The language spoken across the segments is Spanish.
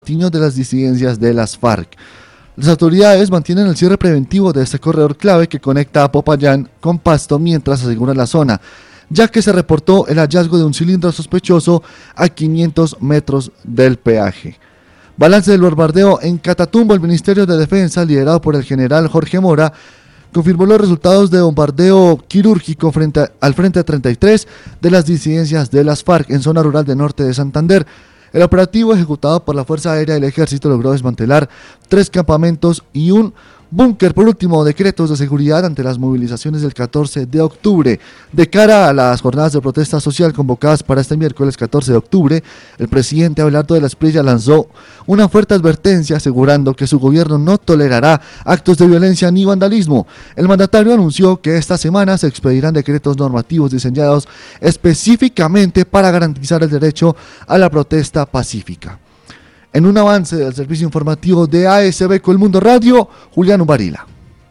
de las disidencias de las FARC. Las autoridades mantienen el cierre preventivo de este corredor clave que conecta a Popayán con Pasto mientras aseguran la zona, ya que se reportó el hallazgo de un cilindro sospechoso a 500 metros del peaje. Balance del bombardeo en Catatumbo. El Ministerio de Defensa, liderado por el general Jorge Mora, confirmó los resultados de bombardeo quirúrgico al Frente 33 de las disidencias de las FARC en zona rural del norte de Santander. El operativo ejecutado por la Fuerza Aérea del Ejército logró desmantelar 3 campamentos y un búnker. Por último, decretos de seguridad ante las movilizaciones del 14 de octubre. De cara a las jornadas de protesta social convocadas para este miércoles 14 de octubre, el presidente Abelardo de la Espriella lanzó una fuerte advertencia asegurando que su gobierno no tolerará actos de violencia ni vandalismo. El mandatario anunció que esta semana se expedirán decretos normativos diseñados específicamente para garantizar el derecho a la protesta pacífica. En un avance del servicio informativo de ASB Colmundo Radio, Julián Varila.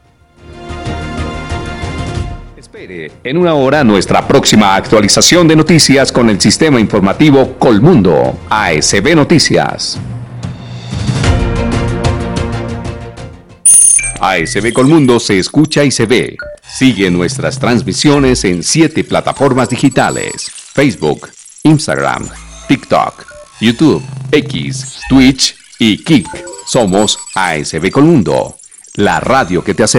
Espere en una hora nuestra próxima actualización de noticias con el sistema informativo Colmundo, ASB Noticias. ASB Colmundo se escucha y se ve. Sigue nuestras transmisiones en 7 plataformas digitales: Facebook, Instagram, TikTok, YouTube, X, Twitch y Kik. Somos ASB Colmundo, la radio que te hace